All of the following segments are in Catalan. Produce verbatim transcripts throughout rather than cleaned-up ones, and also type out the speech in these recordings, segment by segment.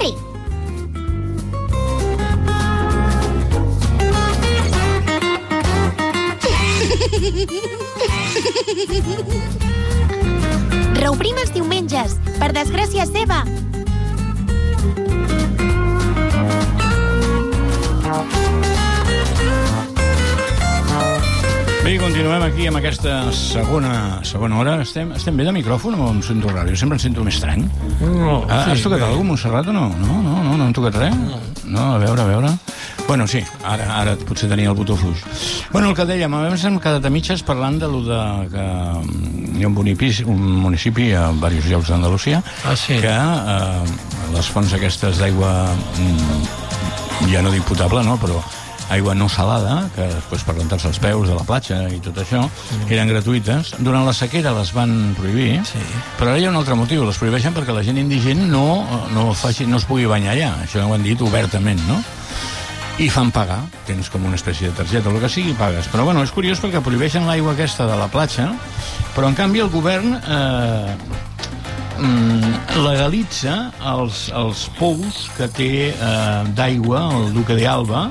Harry! Reobrim els diumenges, per desgràcia seva. Bé, continuem aquí amb aquesta segona, segona hora. Estem, estem bé de micròfon o em sento ràdio? Sempre em sento més estrany. No, ah, sí, has tocat bé. alguna cosa, Montserrat, o no? No, no, no, no hem tocat res? No, a veure, a veure... Bueno, sí, ara, ara potser tenia el botó fluix. Bueno, el que dèiem, hem quedat a mitges parlant de lo de que hi ha un municipi, un municipi a diversos llocs d'Andalusia ah, sí. que eh, les fonts aquestes d'aigua, ja no dic potable, no, però aigua no salada, que després per rentar-se els peus de la platja i tot això, mm. eren gratuïtes. Durant la sequera les van prohibir, sí. però ara hi ha un altre motiu. Les prohibeixen perquè la gent indigent no, no, faci, no es pugui banyar allà. Això ho han dit obertament, no? I fan pagar. Tens com una espècie de targeta, o el que sigui, pagues. Però, bueno, és curiós perquè prohibeixen l'aigua aquesta de la platja, però, en canvi, el govern eh, legalitza els, els pous que té eh, d'aigua, el Duque de Alba,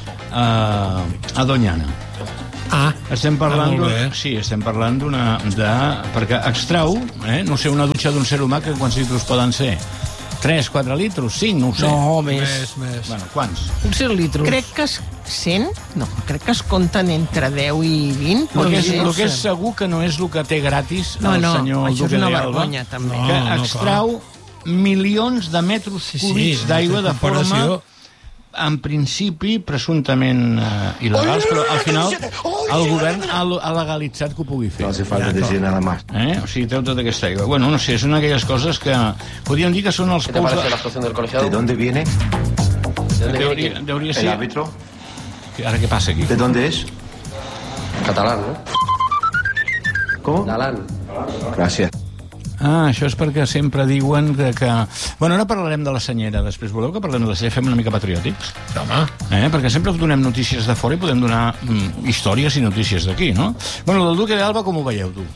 a Doñana. Ah, estem parlant ah, sí, estem parlant d'una... De, perquè extrau, eh, no sé, una dutxa d'un ser humà que quants litros poden ser? tres, quatre litros, cinc, no ho sé. No, més. Més, més. Bueno, quants? Uns cent litros. Crec que es... cent? No, crec que es compten entre deu i vint. El que, és, el que és segur que no és el que té gratis no, el no, senyor això Duque és una de Alba, vergonya, també. que no, no, extrau milions de metres sí, cúbics sí, d'aigua de forma... comparació. En principi, presumptament uh, il·legals, però al final el govern ha, ha legalitzat que ho pugui fer. No hace falta decir nada más. Eh? O sigui, treu tota aquesta aigua. Bueno, no sé, són aquelles coses que podríem dir que són els ¿Qué te pous... parece la actuación del colegiado? ¿De dónde viene ¿De dónde Deuria, viene? deuria el ser... árbitro? Ara què passa aquí? ¿De dónde es? Catalán, ¿no? ¿Cómo? Galán. Gracias. Ah, això és perquè sempre diuen que... que... Bueno, ara parlarem de la senyera. Després voleu que parlem de la senyera? Fem una mica patriòtics. Home. Eh? Perquè sempre donem notícies de fora i podem donar mm, històries i notícies d'aquí, no? Bueno, el Duque de Alba com ho veieu, tu?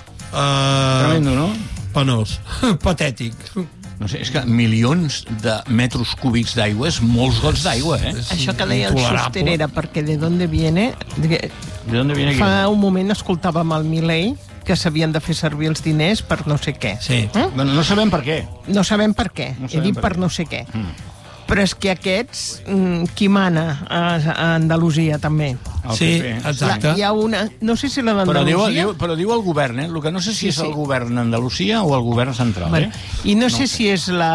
Uh, Tremendo, no? Penós. Patètic. No sé, és que milions de metres cúbics d'aigua és molts gots d'aigua, eh? Això que deia el Schuster era perquè de dónde viene... De dónde viene aquí? Fa un moment escoltàvem el Milei que s'havien de fer servir els diners per no sé què. Sí. Eh? Bueno, no sabem per què. No sabem per què. No He sabem dit per per què. no sé què. Mm. Però és que aquests, mm, qui mana a, a Andalusia, també? El Sí, P P. exacte. La, hi ha una... No sé si la Però diu, d'Andalusia... diu, però diu el govern, eh? El que no sé si Sí, és sí. el govern d'Andalusia o el govern central, Bueno, eh? I no, No sé sé. si és la...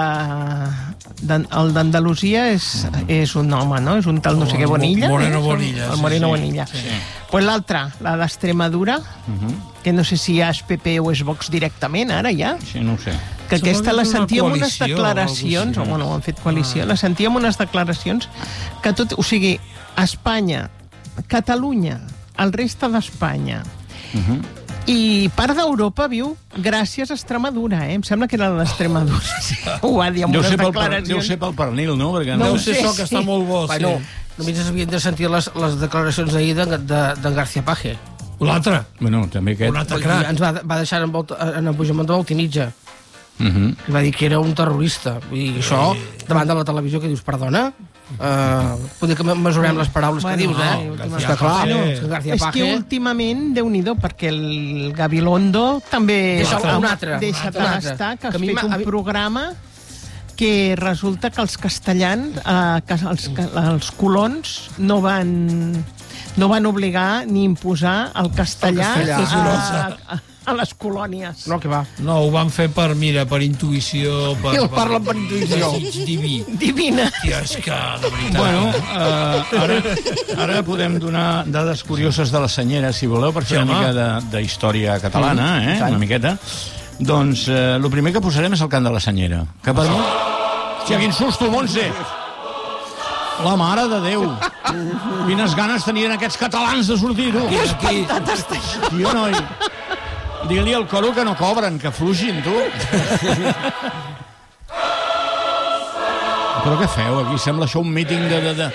d'An- El d'Andalusia és, és un home, no? És un tal no sé què Bonilla. Moreno eh? Bonilla, El sí, Moreno sí. Bonilla. Sí. Pues l'altra, la d'Extremadura, que no sé si ja és P P o és Vox directament, ara ja, Sí, no ho sé. que aquesta la Suposo que és una sentia amb unes coalició o declaracions, o alguna cosa així. bueno, han fet coalició, la sentia amb unes declaracions que tot, o sigui, Espanya, Catalunya, el reste d'Espanya, Uh-huh. i part d'Europa viu gràcies a Extremadura, eh? Em sembla que era la d'Extremadura. Sí. Ho va dir amb Deu unes ser, pel, per, declaracions. deu ser pel pernil, no? Perquè No Deu ho ser sé, això, que sí. està molt bo, Bueno, sí. només s'havien de sentir les, les declaracions d'ahir d'en de, de García Paje. L'altre. Bueno, també aquest... Un altre crac. Ens va, va deixar en, volta, en Puigdemont de Voltinitja. Uh-huh. I va dir que era un terrorista. I això, davant de la televisió, que dius, perdona? Uh, poder que mesurem les paraules Bueno, que dius, eh? no, És que clar, García no, Paje. és que García És que Paje... últimament, Déu-n'hi-do, perquè el Gabilondo també... Deixa ha- un altre, Deixa un altre. d'estar, que has Que a mi fet m'ha- a un mi- programa que resulta que els castellans, eh, que els, que els colons, no van, no van obligar ni imposar el castellà, El castellà. a, a, a les colònies. No, que va. No, ho van fer per, mira, per intuïció... Per, I el parlen per intuïció. desig diví. Divina. Tia, és que, de veritat... Bueno, uh, ara, ara podem donar dades curioses de la senyera, si voleu, per fer Sí, una home. mica de, de història catalana, eh? Una miqueta. Doncs eh, el primer que posarem és el cant de la senyera. Que per mi... Hòstia, quin susto, Montse! La mare de Déu! Quines ganes tenien aquests catalans de sortir, tu! Aquí, Tio, noi! Digue-li al coro que no cobren, que flugin, tu! Però què feu aquí? Sembla això un míting de... de, de...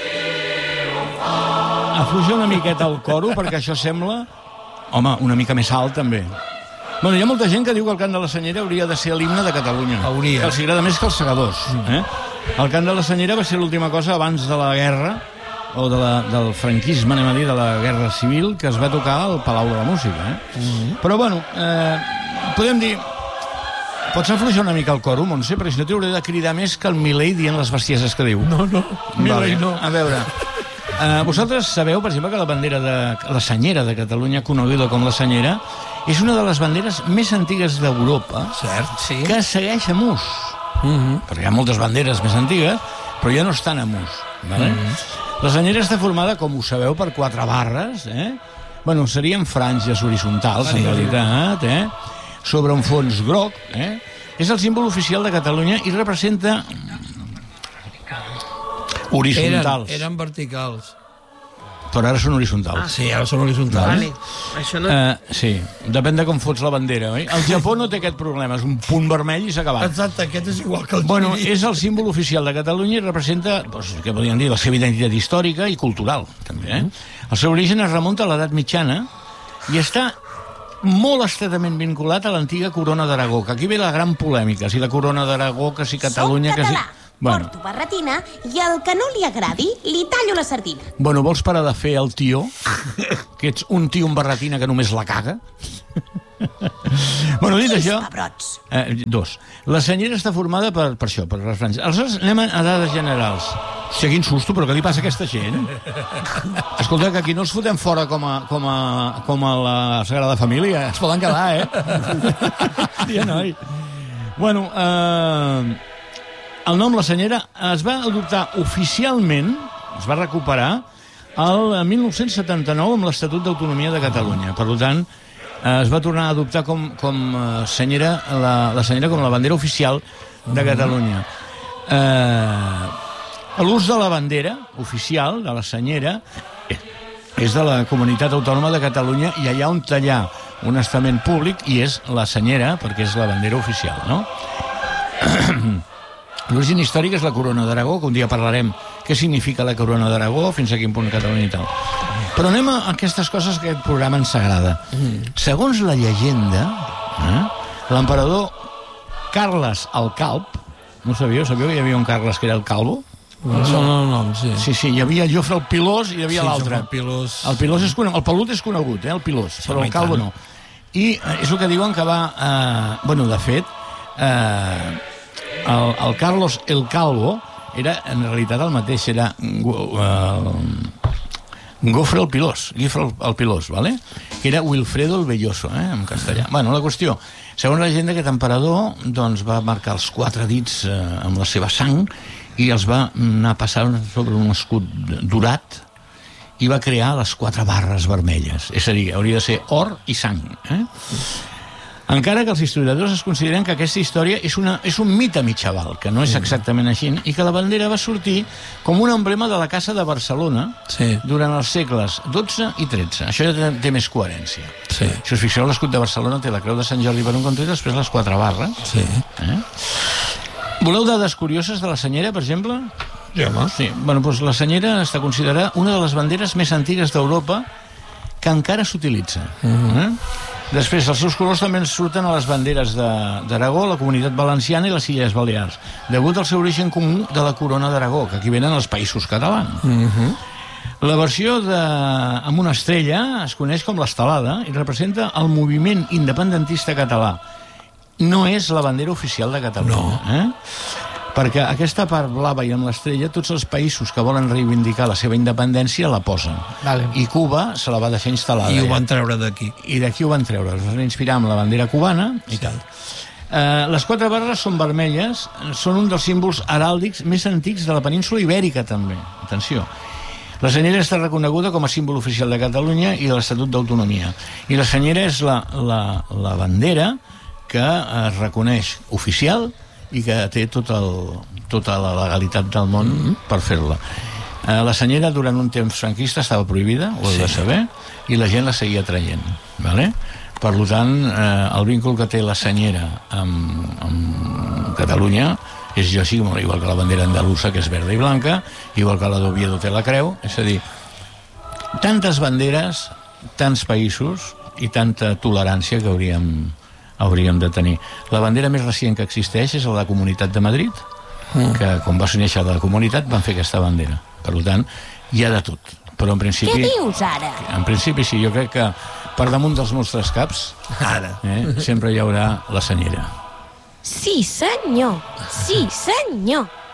Afluja una miqueta el coro, perquè això sembla... Home, una mica més alt, també. Bueno, hi ha molta gent que diu que el cant de la senyera hauria de ser l'himne de Catalunya. Hauria. Que els agrada més que els segadors. Eh? El cant de la Senyera va ser l'última cosa abans de la guerra, o de la, del franquisme, anem a dir, de la guerra civil, que es va tocar al Palau de la Música. Eh? Mm-hmm. Però, bueno, eh, podem dir... Pots afluixar una mica el coro, Montse, perquè si no t'hauré de cridar més que el Milei dient les bestieses que diu. No, no, Milei no. A veure, uh, vosaltres sabeu, per exemple, que la bandera de la Senyera de Catalunya, coneguda com la Senyera, és una de les banderes més antigues d'Europa, cert, sí, que segueix en ús. Mm-hmm. Perquè hi ha moltes banderes més antigues, però ja no estan en ús. Vale? Mm-hmm. La Senyera està formada, com ho sabeu, per quatre barres, eh? Bueno, serien franges horitzontals, en realitat, eh? Sobre un fons groc, eh? És el símbol oficial de Catalunya i representa horitzontals. Eren, eren verticals. Però ara són horitzontals. Ah, sí, ara són horitzontals. Vale. Això no... Uh, sí, depèn de com fots la bandera, oi? El Japó no té aquest problema, és un punt vermell i s'ha acabat. Exacte, aquest és igual que el Bueno, Giri. és el símbol oficial de Catalunya i representa, doncs, què podríem dir, la seva identitat històrica i cultural, també, eh? El seu origen es remunta a l'edat mitjana i està molt estretament vinculat a l'antiga corona d'Aragó, que aquí ve la gran polèmica, si la corona d'Aragó, que si Catalunya... Soc català, que si... bueno. porto barretina i el que no li agradi li tallo la sardina. Bueno, vols parar de fer el tió? Que ets un tio amb barretina que només la caga? Bueno, dit això... Eh, dos. La Senyera està formada per, per això, per les franges. Aleshores, anem a dades generals. Hòstia, quin susto, però què li passa a aquesta gent? Escolta, que aquí no els fotem fora com a, com a, com a la Sagrada Família. Es poden quedar, eh? Hòstia, noi. Bueno, eh, el nom La Senyera es va adoptar oficialment, es va recuperar, el mil nou-cents setanta-nou amb l'Estatut d'Autonomia de Catalunya. Per tant, es va tornar a adoptar com, com senyera, la, la Senyera com la bandera oficial de Catalunya. Eh, l'ús de la bandera oficial de la Senyera és de la Comunitat Autònoma de Catalunya i allà on tallar un estament públic i és la Senyera perquè és la bandera oficial, no? L'origen històric és la Corona d'Aragó, que un dia parlarem què significa la Corona d'Aragó, fins a quin punt Catalunya i tal. Però anem a aquestes coses que aquest programa ens agrada. Mm. Segons la llegenda, eh, l'emperador Carles el Calb, no sabíeu? Sabíeu que hi havia un Carles que era el Calvo? No, són el nom, sí. Sí, sí, hi havia Jofre el Pilós i hi havia sí, l'altre. El Pilós... El Pilós és conegut, el Pelut és conegut, eh, el Pilós, sí, però el Calvo no. I eh, és el que diuen que va... Eh, bueno, de fet, eh, el, el Carlos el Calvo era en realitat el mateix, era uh, Gofre el Pilós, Gifre el, el Pilós, ¿vale? Que era Wilfredo el Belloso, eh, en castellà. Bueno, la qüestió, segons la llegenda, aquest emperador doncs, va marcar els quatre dits eh, amb la seva sang i els va anar passant sobre un escut dorat i va crear les quatre barres vermelles. És a dir, hauria de ser or i sang, eh? Encara que els historiadors es consideren que aquesta història és, una, és un mite mitjaval, que no és exactament així, i que la bandera va sortir com un emblema de la Casa de Barcelona sí. durant els segles dotze i tretze. Això ja té, té més coherència. Sí. Si us fixeu, l'escut de Barcelona té la creu de Sant Jordi per un cantó i després les quatre barres. Sí. Eh? Voleu dades curioses de la Senyera, per exemple? Sí, home. Sí. Bueno, doncs la Senyera està considerada una de les banderes més antigues d'Europa que encara s'utilitza. Uh-huh. eh? Després, els seus colors també surten a les banderes d'Aragó, la Comunitat Valenciana i les Illes Balears, degut al seu origen comú de la Corona d'Aragó, que aquí venen els països catalans. Uh-huh. La versió de... amb una estrella es coneix com l'estelada i representa el moviment independentista català. No és la bandera oficial de Catalunya. No. Eh? Perquè aquesta part blava i amb l'estrella, tots els països que volen reivindicar la seva independència la posen. Vale. I Cuba se la va deixar instal·lada. I ho van treure d'aquí. I d'aquí ho van treure. Es van inspirar amb la bandera cubana i sí. tal. Uh, les quatre barres són vermelles, són un dels símbols heràldics més antics de la península Ibèrica, també. Atenció. La Senyera està reconeguda com a símbol oficial de Catalunya i de l'Estatut d'Autonomia. I la Senyera és la, la, la bandera que es reconeix oficial i que té tot el, tota la legalitat del món mm-hmm. per fer-la. Eh, la Senyera durant un temps franquista estava prohibida, ho heu sí. de saber, i la gent la seguia traient. Vale? Per tant, eh, el vincul que té la Senyera amb, amb Catalunya és lògic, igual que la bandera andalusa, que és verda i blanca, igual que la d'Oviedo té la creu, és a dir, tantes banderes, tants països i tanta tolerància que hauríem... hauríem de tenir. La bandera més recent que existeix és la de la Comunitat de Madrid, que quan va néixer la comunitat van fer aquesta bandera. Per tant, hi ha de tot. Però en principi... Què dius, ara? En principi sí, jo crec que per damunt dels nostres caps Ara. eh, sempre hi haurà la senyera. Sí, senyor. Sí, senyor.